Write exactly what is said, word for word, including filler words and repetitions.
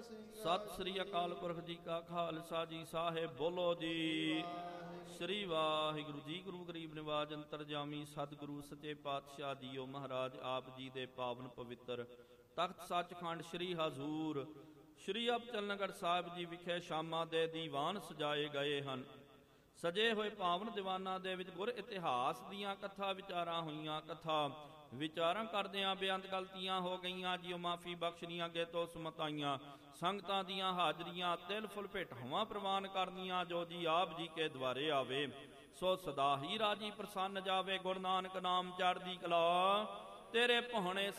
ਸਤਿ ਸ੍ਰੀ ਅਕਾਲ ਪੁਰਖ ਜੀ ਕਾ ਖਾਲਸਾ ਜੀ, ਸਾਹਿਬ ਬੋਲੋ ਜੀ। ਸ੍ਰੀ ਵਾਹਿਗੁਰੂ ਜੀ। ਗੁਰੂ ਗਰੀਬ ਨਿਵਾਜ ਅੰਤਰਜਾਮੀ ਸਤਿਗੁਰੂ ਸੱਚੇ ਪਾਤਸ਼ਾਹ ਜੀਓ ਮਹਾਰਾਜ ਆਪ ਜੀ ਦੇ ਪਾਵਨ ਪਵਿੱਤਰ ਤਖਤ ਸੱਚਖੰਡ ਸ੍ਰੀ ਹਜ਼ੂਰ ਸ੍ਰੀ ਅਬਚਲਨਗੜ੍ਹ ਸਾਹਿਬ ਜੀ ਵਿਖੇ ਸ਼ਾਮਾਂ ਦੇ ਦੀਵਾਨ ਸਜਾਏ ਗਏ ਹਨ। ਸਜੇ ਹੋਏ ਪਾਵਨ ਦੀਵਾਨਾਂ ਦੇ ਵਿੱਚ ਗੁਰ ਇਤਿਹਾਸ ਦੀਆਂ ਕਥਾ ਵਿਚਾਰਾਂ ਹੋਈਆਂ। ਕਥਾ ਵਿਚਾਰਾਂ ਕਰਦਿਆਂ ਬੇਅੰਤ ਗਲਤੀਆਂ ਹੋ ਗਈਆਂ, ਜਿਉ ਮਾਫੀ ਬਖਸ਼ਣੀਆਂ ਅੱਗੇ ਤੋਂ ਸੁਮਤਾਈਆਂ। ਸੰਗਤਾਂ ਦੀਆਂ ਹਾਜ਼ਰੀਆਂ ਤਿਲ ਫੁੱਲ ਭੇਟਾਵਾਂ ਪ੍ਰਵਾਨ ਕਰਨੀਆਂ, ਜੋ ਜੀ ਆਪ ਜੀ ਕੇ ਦੁਆਰੇ ਆਵੇ ਸੋ ਸਦਾ ਹੀ ਰਾਜੀ ਪ੍ਰਸੰਨ ਜਾਵੇ। ਗੁਰੂ ਨਾਨਕ ਨਾਮ ਚੜ੍ਹਦੀ ਕਲਾ ਤੇਰੇ ਪਹੁਣੇ